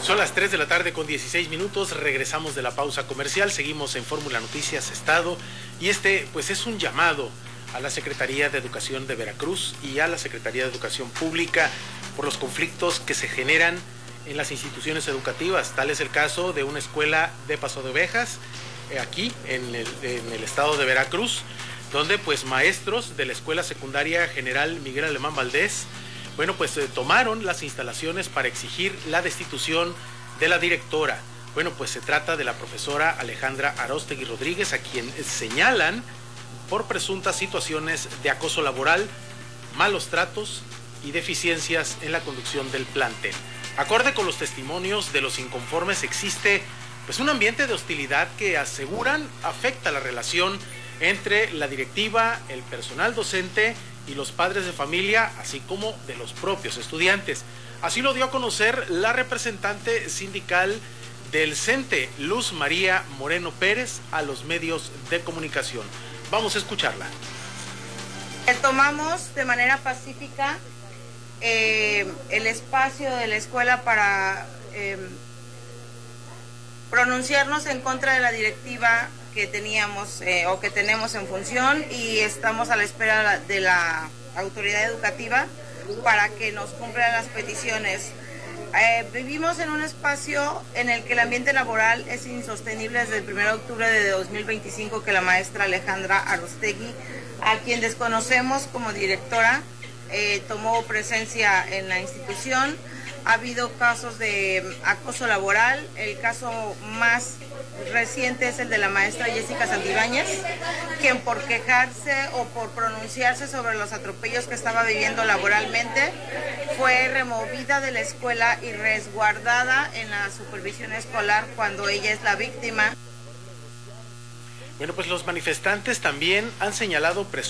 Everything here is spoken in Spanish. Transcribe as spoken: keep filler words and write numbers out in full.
Son las tres de la tarde con dieciséis minutos, regresamos de la pausa comercial, seguimos en Fórmula Noticias Estado y este pues es un llamado a la Secretaría de Educación de Veracruz y a la Secretaría de Educación Pública por los conflictos que se generan en las instituciones educativas. Tal es el caso de una escuela de Paso de Ovejas, eh, aquí en el, en el estado de Veracruz, donde pues maestros de la Escuela Secundaria General Miguel Alemán Valdés, bueno pues eh, tomaron las instalaciones para exigir la destitución de la directora. Bueno pues se trata de la profesora Alejandra Aróstegui Rodríguez, a quien señalan por presuntas situaciones de acoso laboral, malos tratos y deficiencias en la conducción del plantel. Acorde con los testimonios de los inconformes, existe pues un ambiente de hostilidad que aseguran afecta la relación entre la directiva, el personal docente y los padres de familia, así como de los propios estudiantes. Así lo dio a conocer la representante sindical del CENTE, Luz María Moreno Pérez, a los medios de comunicación. Vamos a escucharla. Tomamos de manera pacífica eh, el espacio de la escuela para eh, pronunciarnos en contra de la directiva que teníamos eh, o que tenemos en función, y estamos a la espera de la autoridad educativa para que nos cumplan las peticiones. Eh, vivimos en un espacio en el que el ambiente laboral es insostenible desde el primero de octubre de dos mil veinticinco, que la maestra Alejandra Aróstegui, a quien desconocemos como directora, eh, tomó presencia en la institución. Ha habido casos de acoso laboral. El caso más reciente es el de la maestra Jessica Santibáñez, quien por quejarse o por pronunciarse sobre los atropellos que estaba viviendo laboralmente, fue removida de la escuela y resguardada en la supervisión escolar cuando ella es la víctima. Bueno, pues los manifestantes también han señalado presuntos